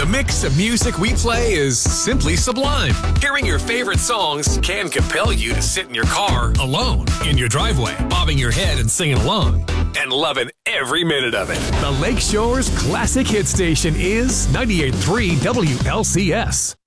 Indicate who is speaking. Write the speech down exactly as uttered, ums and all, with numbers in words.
Speaker 1: The mix of music we play is simply sublime. Hearing your favorite songs can compel you to sit in your car alone in your driveway, bobbing your head and singing along, and loving every minute of it. The Lakeshore's classic hit station is ninety-eight point three W L C S.